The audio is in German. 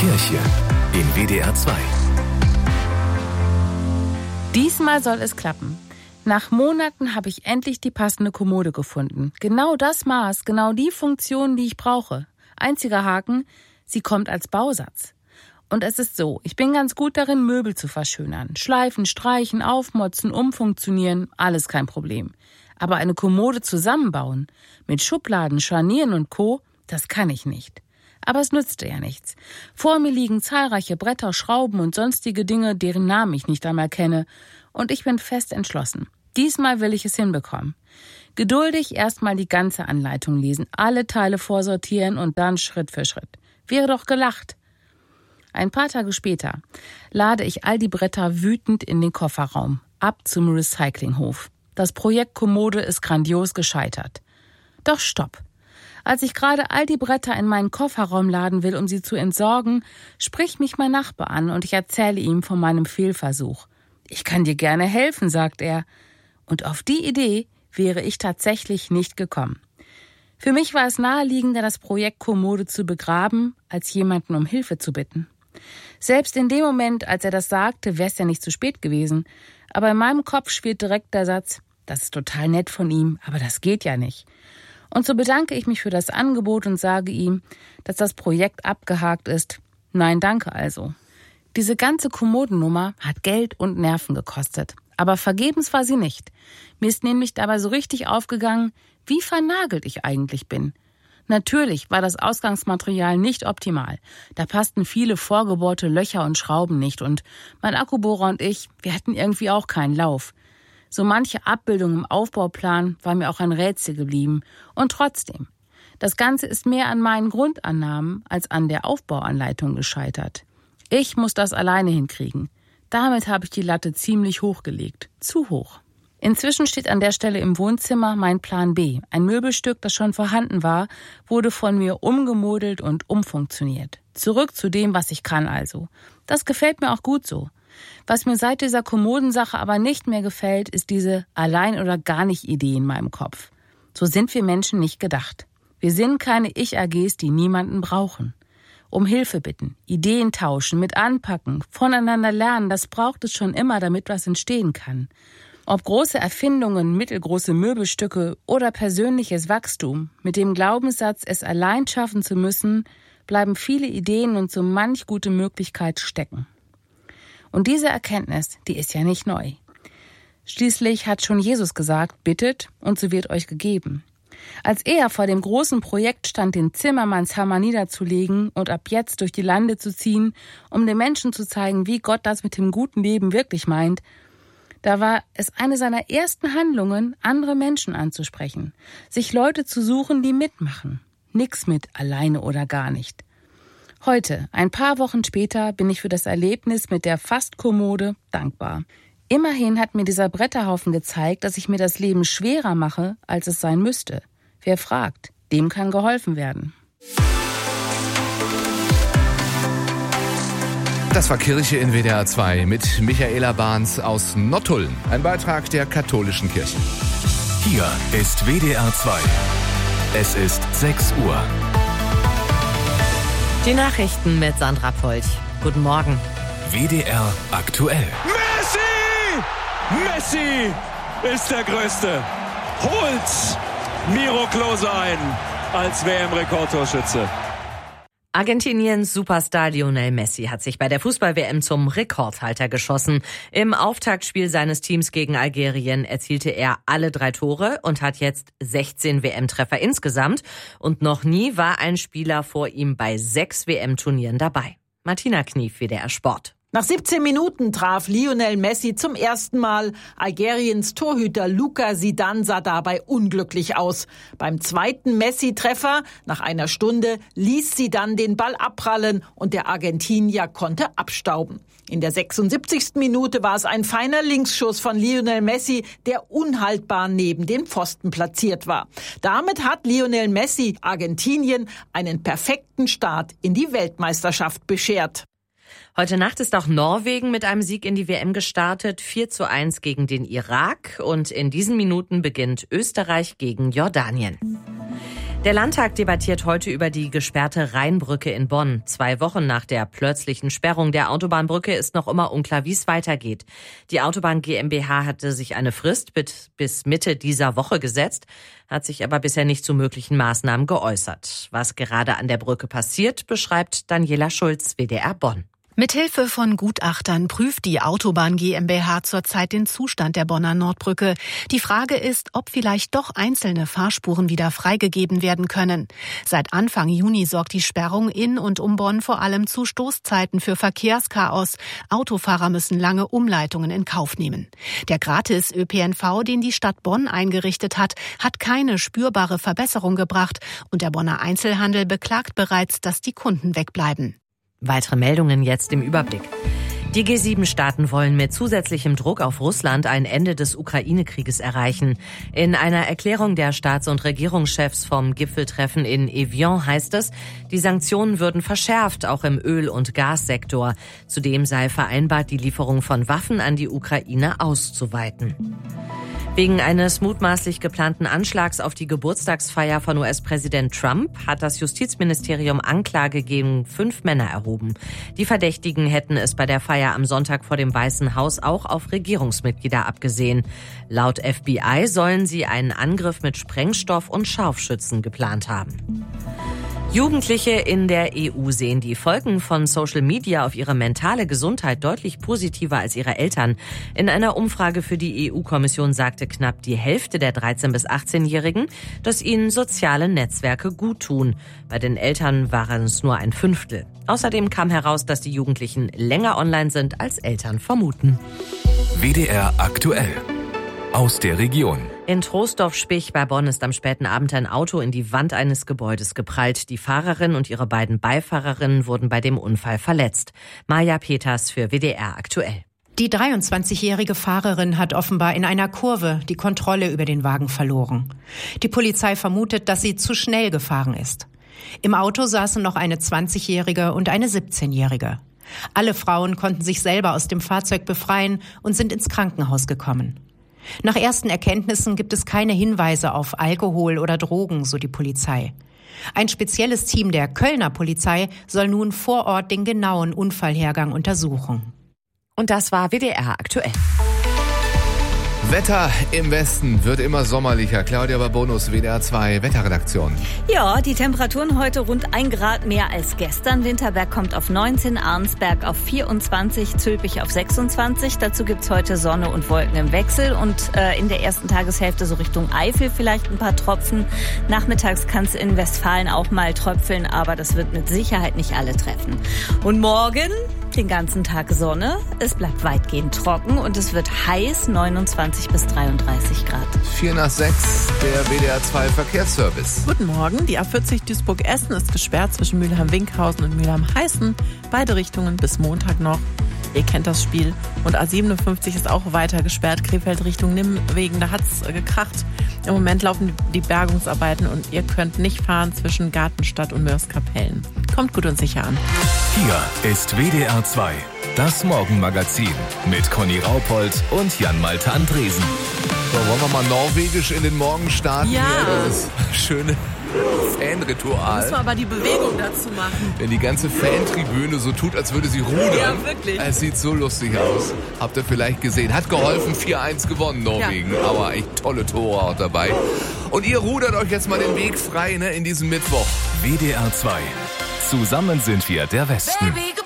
Kirche in WDR 2. Diesmal soll es klappen. Nach Monaten habe ich endlich die passende Kommode gefunden. Genau das Maß, genau die Funktion, die ich brauche. Einziger Haken, sie kommt als Bausatz. Und es ist so, ich bin ganz gut darin, Möbel zu verschönern. Schleifen, streichen, aufmotzen, umfunktionieren, alles kein Problem. Aber eine Kommode zusammenbauen, mit Schubladen, Scharnieren und Co., das kann ich nicht. Aber es nützte ja nichts. Vor mir liegen zahlreiche Bretter, Schrauben und sonstige Dinge, deren Namen ich nicht einmal kenne. Und ich bin fest entschlossen. Diesmal will ich es hinbekommen. Geduldig erstmal die ganze Anleitung lesen, alle Teile vorsortieren und dann Schritt für Schritt. Wäre doch gelacht. Ein paar Tage später lade ich all die Bretter wütend in den Kofferraum, ab zum Recyclinghof. Das Projekt Kommode ist grandios gescheitert. Doch stopp. Als ich gerade all die Bretter in meinen Kofferraum laden will, um sie zu entsorgen, spricht mich mein Nachbar an und ich erzähle ihm von meinem Fehlversuch. Ich kann dir gerne helfen, sagt er. Und auf die Idee wäre ich tatsächlich nicht gekommen. Für mich war es naheliegender, das Projekt Kommode zu begraben, als jemanden um Hilfe zu bitten. Selbst in dem Moment, als er das sagte, wäre es ja nicht zu spät gewesen. Aber in meinem Kopf schwirrt direkt der Satz, das ist total nett von ihm, aber das geht ja nicht. Und so bedanke ich mich für das Angebot und sage ihm, dass das Projekt abgehakt ist. Nein, danke also. Diese ganze Kommodennummer hat Geld und Nerven gekostet. Aber vergebens war sie nicht. Mir ist nämlich dabei so richtig aufgegangen, wie vernagelt ich eigentlich bin. Natürlich war das Ausgangsmaterial nicht optimal. Da passten viele vorgebohrte Löcher und Schrauben nicht. Und mein Akkubohrer und ich, wir hatten irgendwie auch keinen Lauf. So manche Abbildung im Aufbauplan war mir auch ein Rätsel geblieben. Und trotzdem, das Ganze ist mehr an meinen Grundannahmen als an der Aufbauanleitung gescheitert. Ich muss das alleine hinkriegen. Damit habe ich die Latte ziemlich hochgelegt. Zu hoch. Inzwischen steht an der Stelle im Wohnzimmer mein Plan B. Ein Möbelstück, das schon vorhanden war, wurde von mir umgemodelt und umfunktioniert. Zurück zu dem, was ich kann also. Das gefällt mir auch gut so. Was mir seit dieser Kommodensache aber nicht mehr gefällt, ist diese Allein- oder Gar-nicht-Idee in meinem Kopf. So sind wir Menschen nicht gedacht. Wir sind keine Ich-AGs, die niemanden brauchen. Um Hilfe bitten, Ideen tauschen, mit anpacken, voneinander lernen, das braucht es schon immer, damit was entstehen kann. Ob große Erfindungen, mittelgroße Möbelstücke oder persönliches Wachstum, mit dem Glaubenssatz, es allein schaffen zu müssen, bleiben viele Ideen und so manch gute Möglichkeit stecken. Und diese Erkenntnis, die ist ja nicht neu. Schließlich hat schon Jesus gesagt, bittet und so wird euch gegeben. Als er vor dem großen Projekt stand, den Zimmermannshammer niederzulegen und ab jetzt durch die Lande zu ziehen, um den Menschen zu zeigen, wie Gott das mit dem guten Leben wirklich meint, da war es eine seiner ersten Handlungen, andere Menschen anzusprechen, sich Leute zu suchen, die mitmachen. Nix mit alleine oder gar nicht. Heute, ein paar Wochen später, bin ich für das Erlebnis mit der Fastkommode dankbar. Immerhin hat mir dieser Bretterhaufen gezeigt, dass ich mir das Leben schwerer mache, als es sein müsste. Wer fragt, dem kann geholfen werden. Das war Kirche in WDR 2 mit Michaela Bahns aus Nottuln. Ein Beitrag der katholischen Kirche. Hier ist WDR 2. Es ist 6 Uhr. Die Nachrichten mit Sandra Polch. Guten Morgen. WDR aktuell. Messi ist der Größte. Holt Miro Klose ein als WM-Rekordtorschütze. Argentiniens Superstar Lionel Messi hat sich bei der Fußball-WM zum Rekordhalter geschossen. Im Auftaktspiel seines Teams gegen Algerien erzielte er alle 3 Tore und hat jetzt 16 WM-Treffer insgesamt. Und noch nie war ein Spieler vor ihm bei 6 WM-Turnieren dabei. Martina Knief, WDR Sport. Nach 17 Minuten traf Lionel Messi zum ersten Mal. Algeriens Torhüter Luka Zidane sah dabei unglücklich aus. Beim zweiten Messi-Treffer, nach einer Stunde, ließ Zidane den Ball abprallen und der Argentinier konnte abstauben. In der 76. Minute war es ein feiner Linksschuss von Lionel Messi, der unhaltbar neben dem Pfosten platziert war. Damit hat Lionel Messi Argentinien einen perfekten Start in die Weltmeisterschaft beschert. Heute Nacht ist auch Norwegen mit einem Sieg in die WM gestartet, 4:1 gegen den Irak. Und in diesen Minuten beginnt Österreich gegen Jordanien. Der Landtag debattiert heute über die gesperrte Rheinbrücke in Bonn. 2 Wochen nach der plötzlichen Sperrung der Autobahnbrücke ist noch immer unklar, wie es weitergeht. Die Autobahn GmbH hatte sich eine Frist bis Mitte dieser Woche gesetzt, hat sich aber bisher nicht zu möglichen Maßnahmen geäußert. Was gerade an der Brücke passiert, beschreibt Daniela Schulz, WDR Bonn. Mithilfe von Gutachtern prüft die Autobahn GmbH zurzeit den Zustand der Bonner Nordbrücke. Die Frage ist, ob vielleicht doch einzelne Fahrspuren wieder freigegeben werden können. Seit Anfang Juni sorgt die Sperrung in und um Bonn vor allem zu Stoßzeiten für Verkehrschaos. Autofahrer müssen lange Umleitungen in Kauf nehmen. Der Gratis-ÖPNV, den die Stadt Bonn eingerichtet hat, hat keine spürbare Verbesserung gebracht. Und der Bonner Einzelhandel beklagt bereits, dass die Kunden wegbleiben. Weitere Meldungen jetzt im Überblick. Die G7-Staaten wollen mit zusätzlichem Druck auf Russland ein Ende des Ukraine-Krieges erreichen. In einer Erklärung der Staats- und Regierungschefs vom Gipfeltreffen in Evian heißt es, die Sanktionen würden verschärft, auch im Öl- und Gassektor. Zudem sei vereinbart, die Lieferung von Waffen an die Ukraine auszuweiten. Wegen eines mutmaßlich geplanten Anschlags auf die Geburtstagsfeier von US-Präsident Trump hat das Justizministerium Anklage gegen 5 Männer erhoben. Die Verdächtigen hätten es bei der Feier am Sonntag vor dem Weißen Haus auch auf Regierungsmitglieder abgesehen. Laut FBI sollen sie einen Angriff mit Sprengstoff und Scharfschützen geplant haben. Jugendliche in der EU sehen die Folgen von Social Media auf ihre mentale Gesundheit deutlich positiver als ihre Eltern. In einer Umfrage für die EU-Kommission sagte knapp die Hälfte der 13- bis 18-Jährigen, dass ihnen soziale Netzwerke gut tun. Bei den Eltern waren es nur ein Fünftel. Außerdem kam heraus, dass die Jugendlichen länger online sind, als Eltern vermuten. WDR aktuell. Aus der Region. In Troisdorf-Spich bei Bonn ist am späten Abend ein Auto in die Wand eines Gebäudes geprallt. Die Fahrerin und ihre beiden Beifahrerinnen wurden bei dem Unfall verletzt. Maja Peters für WDR aktuell. Die 23-jährige Fahrerin hat offenbar in einer Kurve die Kontrolle über den Wagen verloren. Die Polizei vermutet, dass sie zu schnell gefahren ist. Im Auto saßen noch eine 20-jährige und eine 17-jährige. Alle Frauen konnten sich selber aus dem Fahrzeug befreien und sind ins Krankenhaus gekommen. Nach ersten Erkenntnissen gibt es keine Hinweise auf Alkohol oder Drogen, so die Polizei. Ein spezielles Team der Kölner Polizei soll nun vor Ort den genauen Unfallhergang untersuchen. Und das war WDR aktuell. Wetter im Westen wird immer sommerlicher. Claudia Babonus, WDR 2 Wetterredaktion. Ja, die Temperaturen heute rund 1 Grad mehr als gestern. Winterberg kommt auf 19, Arnsberg auf 24, Zülpich auf 26. Dazu gibt's heute Sonne und Wolken im Wechsel. Und in der ersten Tageshälfte so Richtung Eifel vielleicht ein paar Tropfen. Nachmittags kann es in Westfalen auch mal tröpfeln, aber das wird mit Sicherheit nicht alle treffen. Und morgen den ganzen Tag Sonne. Es bleibt weitgehend trocken und es wird heiß, 29 bis 33 Grad. 4 nach 6, der WDR 2 Verkehrsservice. Guten Morgen, die A40 Duisburg-Essen ist gesperrt zwischen Mülheim-Winkhausen und Mülheim-Heißen. Beide Richtungen bis Montag noch. Ihr kennt das Spiel. Und A57 ist auch weiter gesperrt, Krefeld Richtung Nimwegen. Da hat's gekracht. Im Moment laufen die Bergungsarbeiten und ihr könnt nicht fahren zwischen Gartenstadt und Mörs-Kapellen. Kommt gut und sicher an. Hier ist WDR 2, das Morgenmagazin mit Conny Raupold und Jan-Malte Andresen. So, wollen wir mal norwegisch in den Morgen starten? Ja. Das schöne Fanritual. Müssen wir aber die Bewegung dazu machen. Wenn die ganze Fantribüne so tut, als würde sie rudern. Ja, wirklich. Es sieht so lustig aus. Habt ihr vielleicht gesehen. Hat geholfen, 4-1 gewonnen, Norwegen. Ja. Aber echt tolle Tore auch dabei. Und ihr rudert euch jetzt mal den Weg frei, ne, in diesem Mittwoch. WDR 2. Zusammen sind wir der Westen. Baby.